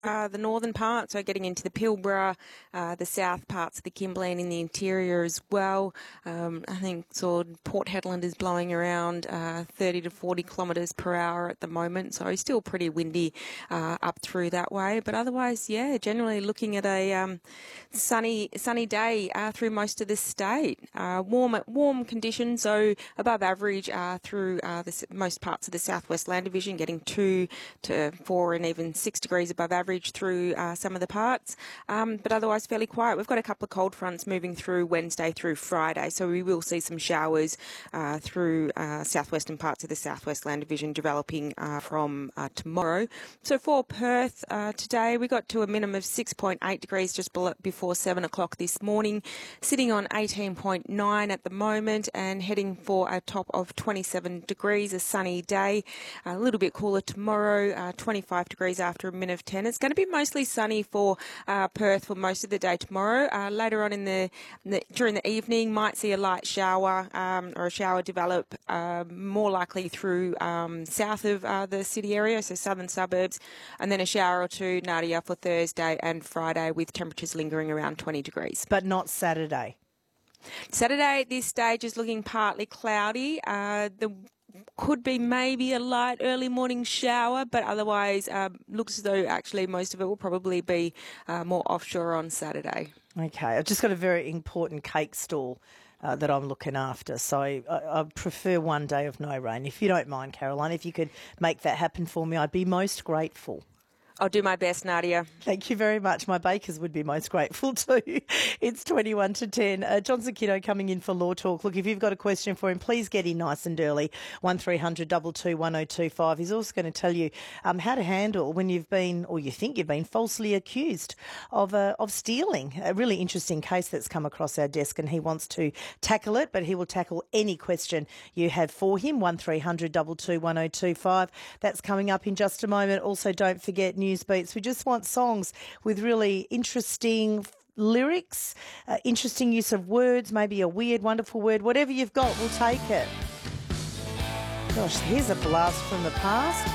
The northern part, so getting into the Pilbara, the south parts of the Kimberley and in the interior as well. I think Port Hedland is blowing around 30 to 40 kilometres per hour at the moment, so still pretty windy up through that way. But otherwise, yeah, generally looking at a sunny day through most of the state. Warm conditions, so above average through most parts of the Southwest Land Division, getting 2 to 4 and even 6 degrees above average through some of the parts, but otherwise fairly quiet. We've got a couple of cold fronts moving through Wednesday through Friday, so we will see some showers through southwestern parts of the Southwest Land Division developing from tomorrow. So for Perth today, we got to a minimum of 6.8 degrees just before 7 o'clock this morning, sitting on 18.9 at the moment and heading for a top of 27 degrees, a sunny day. A little bit cooler tomorrow, 25 degrees after a min of 10. It's going to be mostly sunny for Perth for most of the day tomorrow. Later on during the evening, might see a light shower or a shower develop more likely through south of the city area, so southern suburbs, and then a shower or two, Nadia, for Thursday and Friday with temperatures lingering around 20 degrees. But not Saturday. Saturday at this stage is looking partly cloudy. Could be maybe a light early morning shower, but otherwise looks as though actually most of it will probably be more offshore on Saturday. Okay, I've just got a very important cake stall that I'm looking after, so I prefer one day of no rain. If you don't mind, Caroline, if you could make that happen for me, I'd be most grateful. I'll do my best, Nadia. Thank you very much. My bakers would be most grateful too. It's 21 to 10. Johnson Kiddo coming in for Law Talk. Look, if you've got a question for him, please get in nice and early. 1300 22 1025. He's also going to tell you how to handle when you've been, or you think you've been, falsely accused of stealing. A really interesting case that's come across our desk, and he wants to tackle it, but he will tackle any question you have for him. 1300 22 1025. That's coming up in just a moment. Also, don't forget News Beats. We just want songs with really interesting lyrics, interesting use of words, maybe a weird, wonderful word. Whatever you've got, we'll take it. Gosh, here's a blast from the past.